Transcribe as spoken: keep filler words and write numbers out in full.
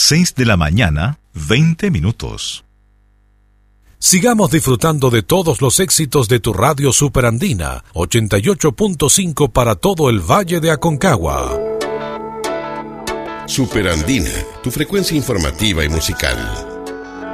seis de la mañana, veinte minutos. Sigamos disfrutando de todos los éxitos de tu radio Superandina, ochenta y ocho punto cinco para todo el Valle de Aconcagua. Superandina, tu frecuencia informativa y musical.